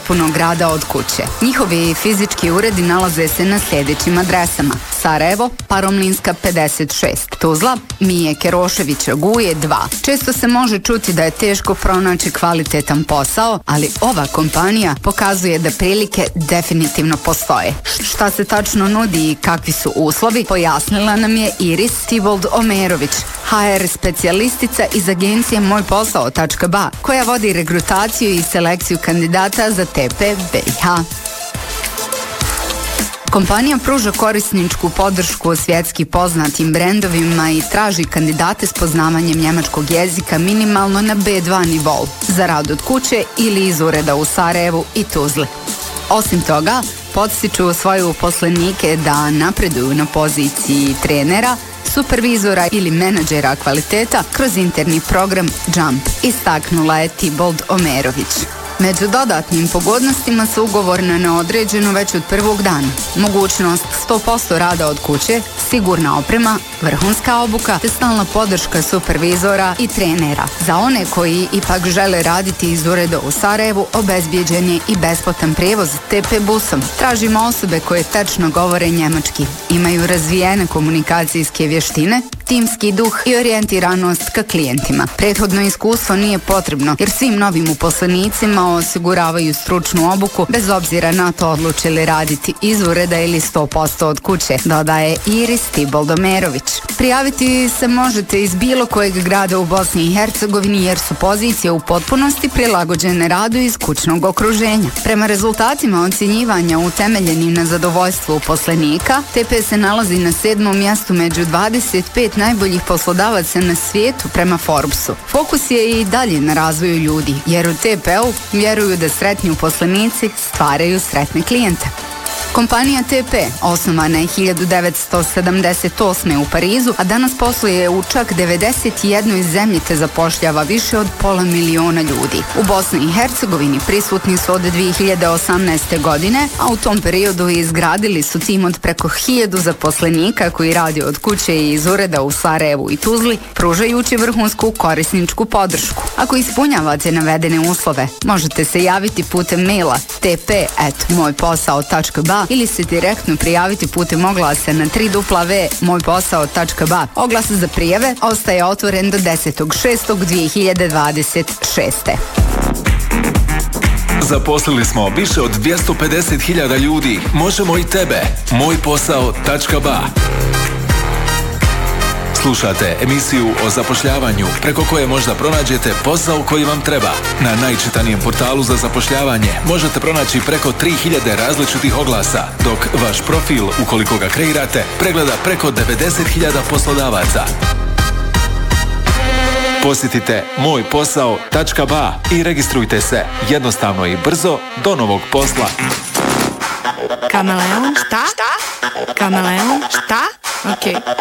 potpunog rada od kuće. Njihovi fizički uredi nalaze se na sljedećim adresama: Sarajevo, Paromlinska 56, Tuzla, Mije Keroševića Guje 2. Često se može čuti da je teško pronaći kvalitetan posao, ali ova kompanija pokazuje da prilike definitivno postoje. Šta se tačno nudi i kakvi su uslovi, pojasnila nam je Iris Tibold-Omerović, HR specijalistica iz agencije mojposao.ba, koja vodi regrutaciju i selekciju kandidata za TP BiH. Kompanija pruža korisničku podršku svjetski poznatim brendovima i traži kandidate s poznavanjem njemačkog jezika minimalno na B2 nivou za rad od kuće ili iz ureda u Sarajevu i Tuzli. Osim toga, podstiču svoje uposlenike da napreduju na poziciji trenera, supervizora ili menadžera kvaliteta kroz interni program JUMP, istaknula je Tibold-Omerović. Među dodatnim pogodnostima su ugovor na neodređeno već od prvog dana, mogućnost 100% rada od kuće, sigurna oprema, vrhunska obuka te stalna podrška supervizora i trenera. Za one koji ipak žele raditi iz ureda u Sarajevu, obezbijeđen je i besplatan prijevoz TP busom. Tražimo osobe koje tečno govore njemački, imaju razvijene komunikacijske vještine, timski duh i orijentiranost ka klijentima. Prethodno iskustvo nije potrebno jer svim novim uposlenicima osiguravaju stručnu obuku bez obzira na to odluče li raditi iz ureda ili 100% od kuće, dodaje Iris Tibold-Omerović. Prijaviti se možete iz bilo kojeg grada u Bosni i Hercegovini jer su pozicije u potpunosti prilagođene radu iz kućnog okruženja. Prema rezultatima ocjenjivanja utemeljenim na zadovoljstvu uposlenika, TP se nalazi na 7. mjestu među 25 najboljih poslodavaca na svijetu prema Forbesu. Fokus je i dalje na razvoju ljudi, jer u TP-u vjeruju da sretni uposlenici stvaraju sretne klijente. Kompanija TP osnovana je 1978. u Parizu, a danas posluje u čak 91 zemlji te zapošljava više od 500.000 ljudi. U Bosni i Hercegovini prisutni su od 2018. godine, a u tom periodu izgradili su tim od preko 1000 zaposlenika koji radi od kuće i iz ureda u Sarajevu i Tuzli, pružajući vrhunsku korisničku podršku. Ako ispunjavate navedene uslove, možete se javiti putem maila tp@mojposao.ba ili se direktno prijaviti putem oglasa na www.mojposao.ba. Oglas za prijave ostaje otvoren do 10.6.2026. Zaposlili smo više od 250.000 ljudi. Možemo i tebe. Mojposao.ba. Slušate emisiju o zapošljavanju preko koje možda pronađete posao koji vam treba. Na najčitanijem portalu za zapošljavanje možete pronaći preko 3000 različitih oglasa, dok vaš profil, ukoliko ga kreirate, pregleda preko 90.000 poslodavaca. Posjetite mojposao.ba i registrujte se jednostavno i brzo do novog posla. Kameleon, šta? Kameleon, šta? Okej.